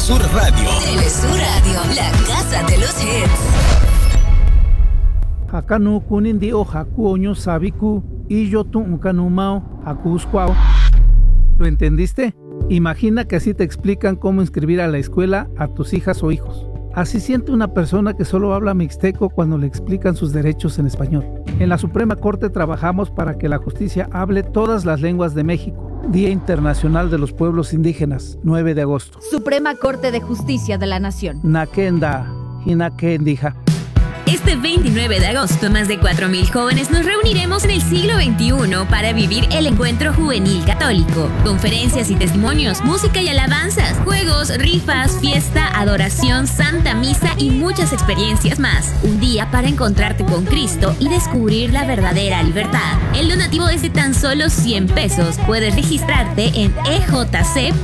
Telesur Radio. Telesur Radio, la casa de los hits. Hakanu kunindi o haku oño sabiku y yo tu ukanumao hakuskwao. ¿Lo entendiste? Imagina que así te explican cómo inscribir a la escuela a tus hijas o hijos. Así siente una persona que solo habla mixteco cuando le explican sus derechos en español. En la Suprema Corte trabajamos para que la justicia hable todas las lenguas de México. Día Internacional de los Pueblos Indígenas, 9 de agosto. Suprema Corte de Justicia de la Nación. Nakenda, Hinakendija. Este 29 de agosto, más de 4,000 jóvenes nos reuniremos en el siglo XXI para vivir el Encuentro Juvenil Católico. Conferencias y testimonios, música y alabanzas, juegos, rifas, fiesta, adoración, santa misa y muchas experiencias más. Un día para encontrarte con Cristo y descubrir la verdadera libertad. El donativo es de tan solo 100 pesos. Puedes registrarte en ejc.mx.